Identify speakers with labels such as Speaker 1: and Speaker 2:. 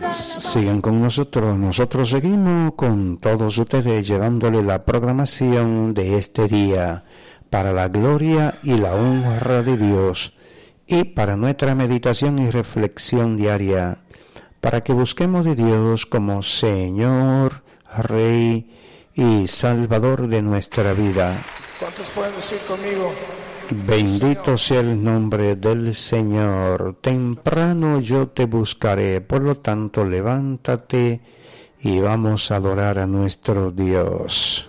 Speaker 1: Sigan con nosotros, nosotros seguimos con todos ustedes llevándole la programación de este día para la gloria y la honra de Dios y para nuestra meditación y reflexión diaria, para que busquemos de Dios como Señor, Rey y Salvador de nuestra vida.
Speaker 2: ¿Cuántos pueden decir conmigo?
Speaker 1: Bendito sea el nombre del Señor. Temprano yo te buscaré, por lo tanto levántate y vamos a adorar a nuestro Dios.